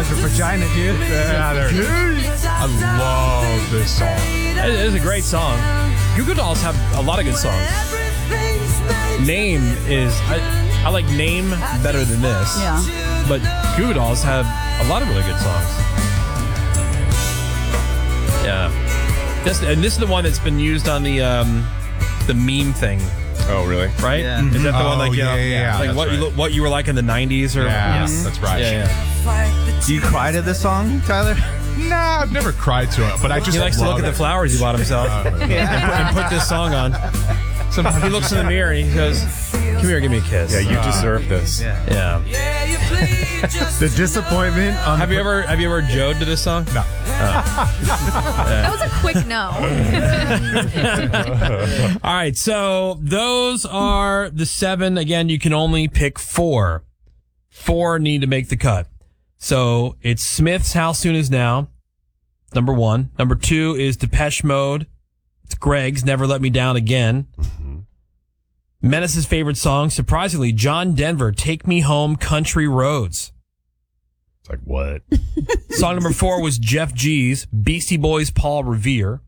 has a vagina, dude. Yeah, there it is. I love this song. It is a great song. Goo Goo Dolls have a lot of good songs. Name is... I like Name better than this. Yeah. But Goo Goo Dolls have a lot of really good songs. Yeah. This is the one that's been used on the meme thing. Oh, really? Right? Yeah. Is that the one like, yeah. like what you were like in the 90s? Or Yes, that's right. Yeah. Do you cry to this song, Tyler? Nah, I've never cried to it, but I just He likes to look at the flowers he bought himself and put this song on. Sometimes he looks in the mirror and he goes, "Come here, give me a kiss." Yeah, you deserve this. Yeah. The disappointment. On Have you ever Joed to this song? No. That was a quick no. All right, so those are the 7. Again, you can only pick 4. 4 need to make the cut. So it's Smith's How Soon Is Now, number 1. Number 2 is Depeche Mode. It's Greg's Never Let Me Down Again. Menace's favorite song, surprisingly, John Denver, Take Me Home, Country Roads. It's like, what? Song number 4 was Jeff G's, Beastie Boys, Paul Revere.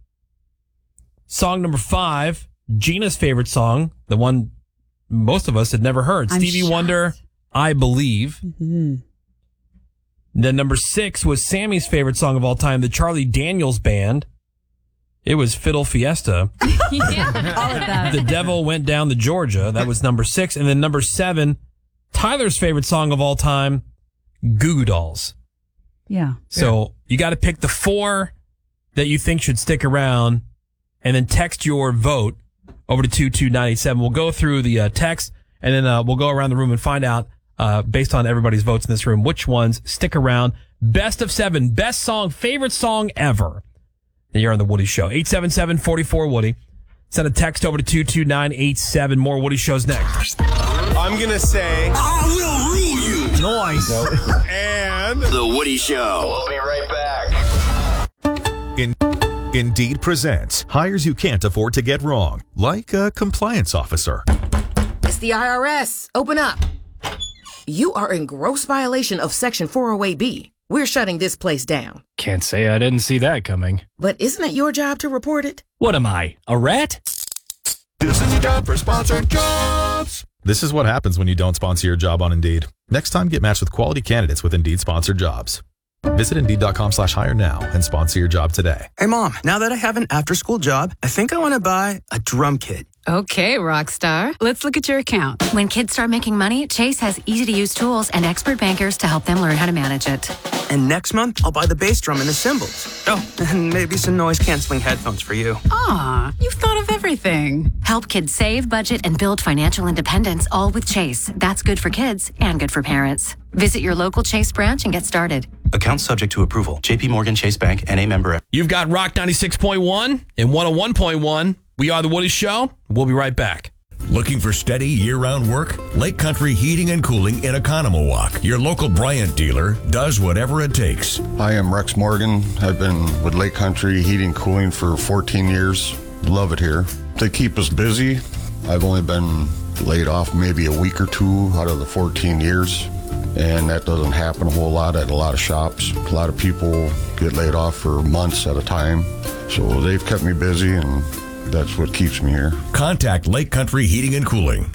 Song number 5, Gina's favorite song, the one most of us had never heard, I'm Stevie shocked. Wonder, I Believe. Mm-hmm. Then number 6 was Sammy's favorite song of all time, the Charlie Daniels Band. It was Fiddle Fiesta. Yeah, all of that. The Devil Went Down to Georgia. That was number 6. And then number 7, Tyler's favorite song of all time, Goo Goo Dolls. Yeah. So you got to pick the 4 that you think should stick around and then text your vote over to 22987. We'll go through the text and then we'll go around the room and find out, based on everybody's votes in this room, which ones stick around. Best of 7, best song, favorite song ever. And you're on the Woody Show. 877-44-WOODY. Send a text over to 22987. More Woody Shows next. I'm going to say... I will rule you. Nice. And... The Woody Show. We'll be right back. Indeed presents hires you can't afford to get wrong, like a compliance officer. It's the IRS. Open up. You are in gross violation of Section 408B. We're shutting this place down. Can't say I didn't see that coming. But isn't it your job to report it? What am I, a rat? This is your job for sponsored jobs. This is what happens when you don't sponsor your job on Indeed. Next time, get matched with quality candidates with Indeed sponsored jobs. Visit Indeed.com/hire now and sponsor your job today. Hey, Mom, now that I have an after-school job, I think I want to buy a drum kit. Okay, Rockstar. Let's look at your account. When kids start making money, Chase has easy-to-use tools and expert bankers to help them learn how to manage it. And next month, I'll buy the bass drum and the cymbals. Oh, and maybe some noise-canceling headphones for you. Aw, you've thought of everything. Help kids save, budget, and build financial independence, all with Chase. That's good for kids and good for parents. Visit your local Chase branch and get started. Account subject to approval. J.P. Morgan Chase Bank, N.A. member. You've got Rock 96.1 and 101.1. We are The Woody Show. We'll be right back. Looking for steady year-round work? Lake Country Heating and Cooling in Oconomowoc, your local Bryant dealer, does whatever it takes. Hi, I'm Rex Morgan. I've been with Lake Country Heating and Cooling for 14 years. Love it here. They keep us busy. I've only been laid off maybe a week or 2 out of the 14 years. And that doesn't happen a whole lot at a lot of shops. A lot of people get laid off for months at a time. So they've kept me busy, and that's what keeps me here. Contact Lake Country Heating and Cooling.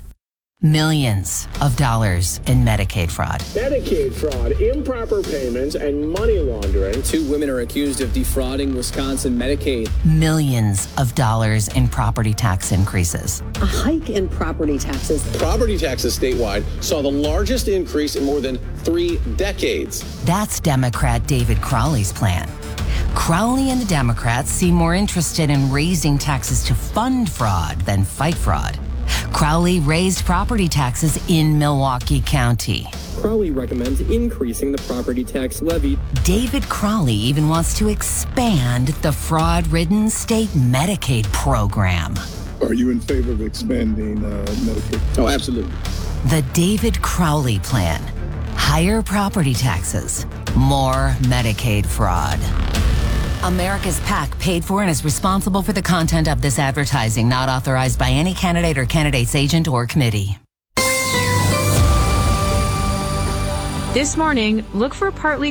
Millions of dollars in Medicaid fraud. Medicaid fraud, improper payments, and money laundering. 2 women are accused of defrauding Wisconsin Medicaid. Millions of dollars in property tax increases. A hike in property taxes. Property taxes statewide saw the largest increase in more than 3 decades. That's Democrat David Crowley's plan. Crowley and the Democrats seem more interested in raising taxes to fund fraud than fight fraud. Crowley raised property taxes in Milwaukee County. Crowley recommends increasing the property tax levy. David Crowley even wants to expand the fraud-ridden state Medicaid program. Are you in favor of expanding Medicaid? Oh, absolutely. The David Crowley plan. Higher property taxes, more Medicaid fraud. America's PAC paid for and is responsible for the content of this advertising, not authorized by any candidate or candidate's agent or committee. This morning, look for partly